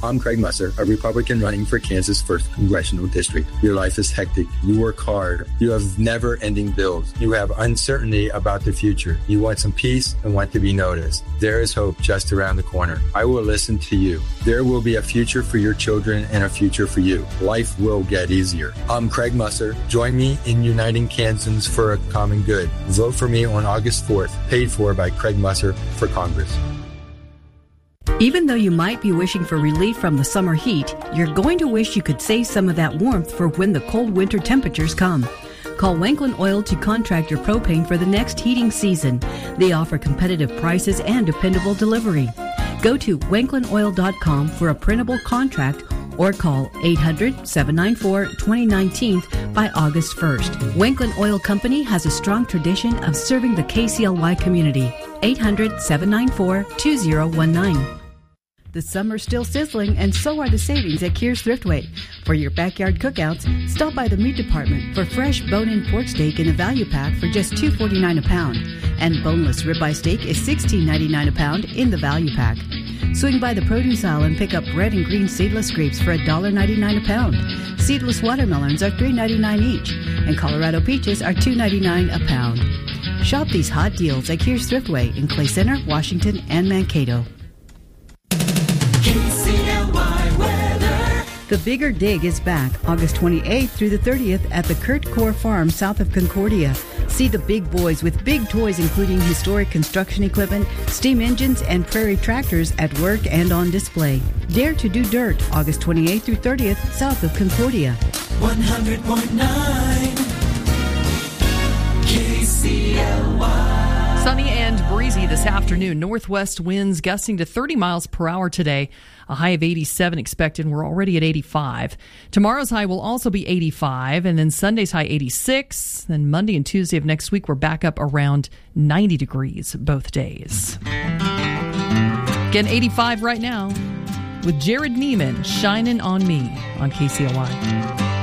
I'm Craig Musser, a Republican running for Kansas' 1st Congressional District. Your life is hectic. You work hard. You have never-ending bills. You have uncertainty about the future. You want some peace and want to be noticed. There is hope just around the corner. I will listen to you. There will be a future for your children and a future for you. Life will get easier. I'm Craig Musser. Join me in uniting Kansans for a common good. Vote for me on August 4th, paid for by Craig Musser for Congress. Even though you might be wishing for relief from the summer heat, you're going to wish you could save some of that warmth for when the cold winter temperatures come. Call Wanklin Oil to contract your propane for the next heating season. They offer competitive prices and dependable delivery. Go to wanklinoil.com for a printable contract or call 800-794-2019 by August 1st. Wanklin Oil Company has a strong tradition of serving the KCLY community. 800-794-2019. The summer's still sizzling, and so are the savings at Kear's Thriftway. For your backyard cookouts, stop by the meat department for fresh bone-in pork steak in a value pack for just $2.49 a pound. And boneless ribeye steak is $16.99 a pound in the value pack. Swing by the produce aisle and pick up red and green seedless grapes for $1.99 a pound. Seedless watermelons are $3.99 each, and Colorado peaches are $2.99 a pound. Shop these hot deals at Kear's Thriftway in Clay Center, Washington, and Mankato. KCLY weather. The Bigger Dig is back August 28th through the 30th at the Kurt Core Farm south of Concordia. See the big boys with big toys including historic construction equipment, steam engines, and prairie tractors at work and on display. Dare to do dirt August 28th through 30th south of Concordia. 100.9 KCLY. Sunny and breezy this afternoon. Northwest winds gusting to 30 miles per hour today. A high of 87 expected. We're already at 85. Tomorrow's high will also be 85, and then Sunday's high 86. Then Monday and Tuesday of next week, we're back up around 90 degrees both days. Again, 85 right now with Jared Neiman, Shining on Me on KCLY.